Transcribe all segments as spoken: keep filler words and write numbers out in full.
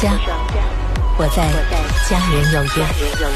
家，我在家人有约。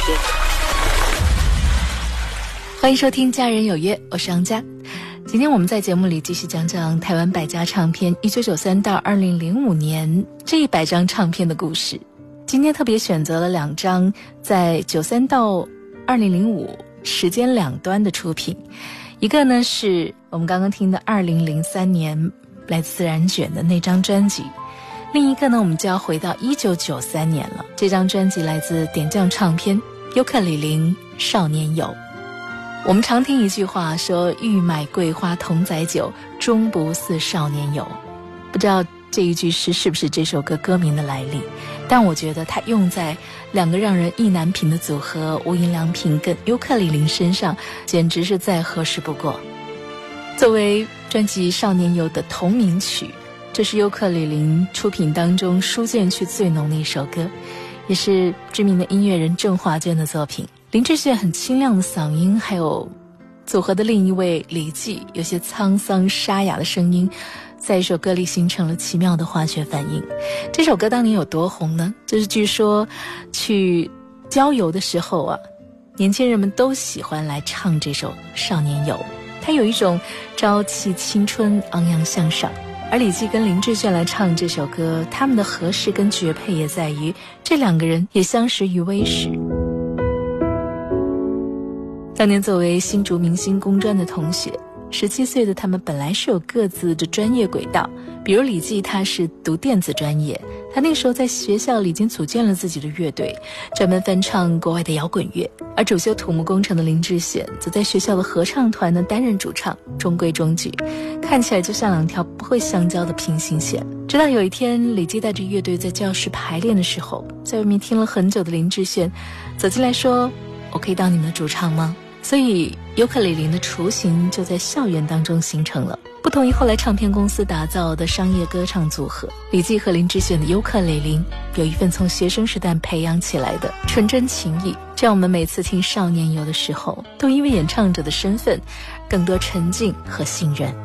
欢迎收听家人有约，我是杨佳。今天我们在节目里继续讲讲台湾百家唱片一九九三到二零零五年这一百张唱片的故事。今天特别选择了两张在九三到二零零五时间两端的出品，一个呢是我们刚刚听的二零零三年来自然卷的那张专辑，另一个呢我们就要回到一九九三年了。这张专辑来自点将唱片，尤克里林少年游。我们常听一句话说，欲买桂花同载酒，终不似少年游。不知道这一句诗是不是这首歌歌名的来历，但我觉得它用在两个让人意难平的组合无印良品跟尤克里林身上，简直是再合适不过。作为专辑《少年游》的同名曲，这是尤克里林出品当中书卷气最浓的一首歌，也是知名的音乐人郑华娟的作品。林志炫很清亮的嗓音，还有组合的另一位李骥有些沧桑沙哑的声音，在一首歌里形成了奇妙的化学反应。这首歌当年有多红呢？就是据说去郊游的时候啊，年轻人们都喜欢来唱这首《少年游》，它有一种朝气青春昂扬向上。而李骥跟林志炫来唱这首歌，他们的合适跟绝配也在于这两个人也相识于微时。当年作为新竹明星工专的同学，十七岁的他们本来是有各自的专业轨道。比如李骥他是读电子专业，他那个时候在学校里已经组建了自己的乐队，专门翻唱国外的摇滚乐。而主修土木工程的林志炫则在学校的合唱团呢担任主唱，中规中矩，看起来就像两条不会相交的平行线。直到有一天，李骥带着乐队在教室排练的时候，在外面听了很久的林志炫走进来说，我可以当你们的主唱吗？所以尤克里林的雏形就在校园当中形成了。不同于后来唱片公司打造的商业歌唱组合，李骥和林志炫的尤克里林有一份从学生时代培养起来的纯真情谊，这样我们每次听少年游的时候，都因为演唱者的身份更多沉浸和信任。